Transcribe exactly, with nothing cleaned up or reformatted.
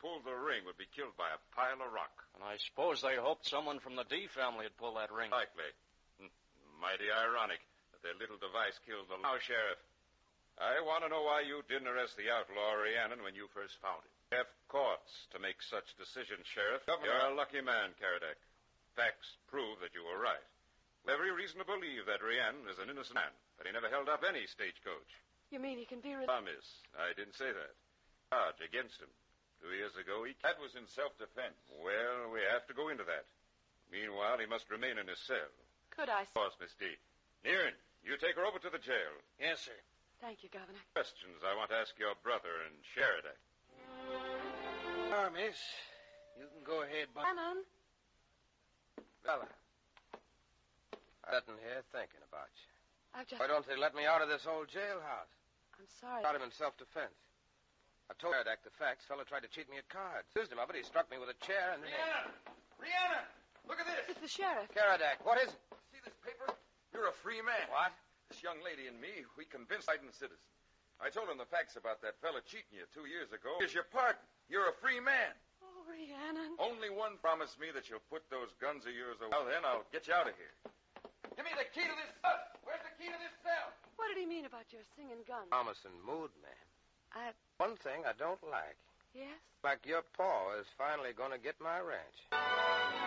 pulled the ring would be killed by a pile of rock. And I suppose they hoped someone from the D family would pull that ring. Likely. Mighty ironic that their little device killed the... Now, Sheriff, I want to know why you didn't arrest the outlaw Rhiannon when you first found him. You have courts to make such decisions, Sheriff. Governor... You're a lucky man, Karadak. Facts prove that you were right. Every reason to believe that Rhiannon is an innocent man, but he never held up any stagecoach. You mean he can be... Re- Ah, miss, I didn't say that. Charge against him. Two years ago, he... That was in self-defense. Well, we have to go into that. Meanwhile, he must remain in his cell. Could I... Of course, Miss D. Nearin, you take her over to the jail. Yes, sir. Thank you, Governor. Questions I want to ask your brother and Sheridan. Now, miss, you can go ahead, Bob. Annan. Fella, I'm sitting here thinking about you. I've just... Why don't they let me out of this old jailhouse? I'm sorry. Got him in self-defense. I told Karadak the facts. Fella tried to cheat me at cards. Accused him of it. He struck me with a chair and... Rhiannon! Rhiannon! Look at this! It's the sheriff. Karadak, what is it? See this paper? You're a free man. What? This young lady and me, we convinced Biden citizen. I told him the facts about that fella cheating you two years ago. Here's your pardon. You're a free man. Oh, Rhiannon. Only one promised me that you'll put those guns of yours away. Well, then I'll get you out of here. Give me the key to this cell. Where's the key to this cell? What did he mean about your singing guns? Promising mood, ma'am. I... One thing I don't like. Yes? Like your paw is finally going to get my ranch.